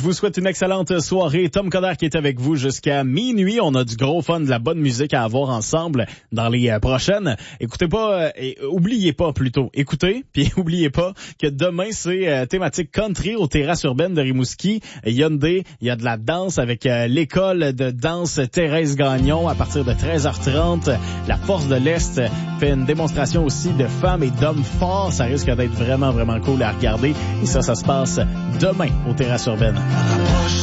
vous souhaite une excellente soirée. Tom Coderre qui est avec vous jusqu'à minuit. On a du gros fun, de la bonne musique à avoir ensemble dans les prochaines. Oubliez pas plutôt. Écoutez, puis oubliez pas que demain, c'est thématique country aux terrasses urbaines de Rimouski. Hyundai, il y a de la danse avec l'école de danse Thérèse Gagnon à partir de 13h30. La Force de l'Est fait une démonstration aussi de femmes et d'hommes forts. Ça risque d'être vraiment, vraiment cool à regarder. Et ça se passe demain aux terrasses urbaines.